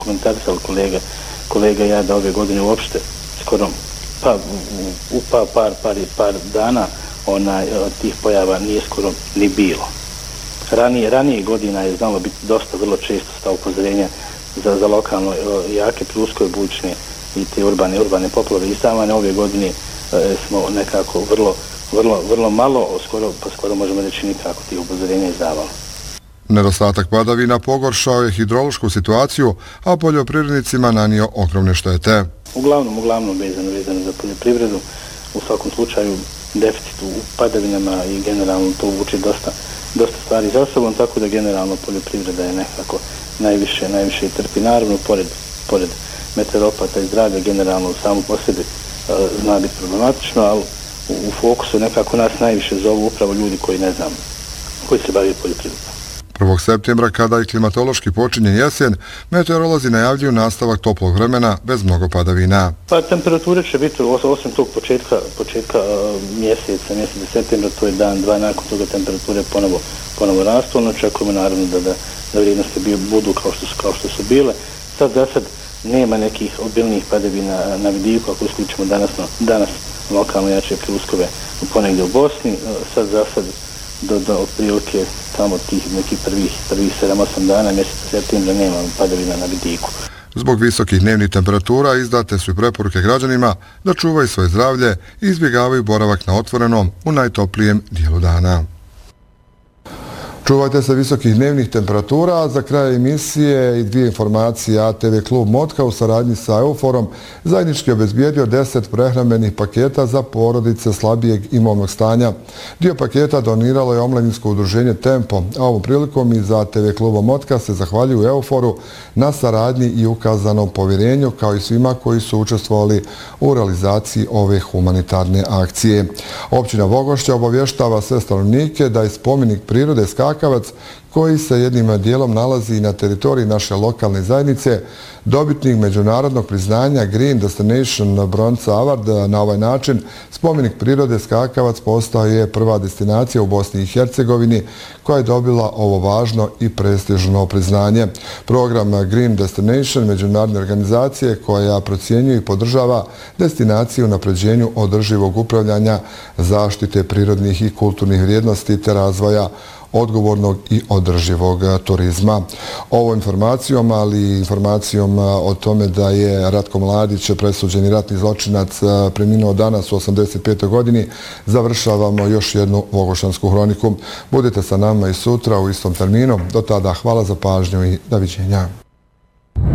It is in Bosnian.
komentarisali kolega ja da ove godine uopšte skoro par dana tih pojava nije skoro ni bilo. Ranije godina je znalo biti dosta vrlo često sta upozorenja za lokalno jake pljuskove, bujične i te urbane poplave izdavane. Ove godine smo nekako vrlo malo, skoro možemo reći nikako tih upozorenja izdavali. Nedostatak padavina pogoršao je hidrološku situaciju, a poljoprivrednicima nanio ogromne štete. Uglavnom vezano za poljoprivredu. U svakom slučaju deficit u padavinama i generalno to vuče dosta stvari za sobom, tako da generalno poljoprivreda je nekako najviše trpi. Naravno, pored meteoropata i zdravlja, generalno samo po sebi zna biti problematično, ali u fokusu nekako nas najviše zovu upravo ljudi koji se bavaju poljoprivredom. 1. septembra, kada i klimatološki počinje jesen, meteorolozi najavljuju nastavak toplog vremena bez mnogo padavina. Pa temperature će biti, osim tog početka mjeseca septembra, to je dan, dva, nakon toga temperature ponovo rastu, ono očekujemo naravno da vrijednosti budu kao što su bile. Sad za sad nema nekih obilnijih padavina na vidiku, ako isključimo danas lokalno jače pljuskove ponegdje u Bosni, sad za sad do otprilike tamo tih nekih prvih 7-8 dana mjeseca septembra nema padavina na vidiku. Zbog visokih dnevnih temperatura izdate su i preporuke građanima da čuvaju svoje zdravlje i izbjegavaju boravak na otvorenom u najtoplijem dijelu dana. Čuvajte se visokih dnevnih temperatura. Za kraj emisije i dvije informacije. ATV klub Motka u saradnji sa Euforom zajednički obezbijedio 10 prehrambenih paketa za porodice slabijeg imovnog stanja. Dio paketa doniralo je omladinsko udruženje Tempo, a ovom prilikom iz ATV kluba Motka se zahvaljuju Euforu na saradnji i ukazanom povjerenju, kao i svima koji su učestvovali u realizaciji ove humanitarne akcije. Općina Vogošća obavještava sve stanovnike da je spomenik prirode Skakavac, koji se jednim dijelom nalazi na teritoriji naše lokalne zajednice, dobitnik međunarodnog priznanja Green Destination Bronze Award. Na ovaj način spomenik prirode Skakavac postao je prva destinacija u Bosni i Hercegovini koja je dobila ovo važno i prestižno priznanje. Program Green Destination međunarodne organizacije koja procjenjuje i podržava destinaciju na napređenju održivog upravljanja, zaštite prirodnih i kulturnih vrijednosti te razvoja odgovornog i održivog turizma. Ovom informacijom, ali i informacijom o tome da je Ratko Mladić, presuđeni ratni zločinac, preminuo danas u 85. godini, završavamo još jednu Vogošćansku hroniku. Budite sa nama i sutra u istom terminu. Do tada hvala za pažnju i doviđenja.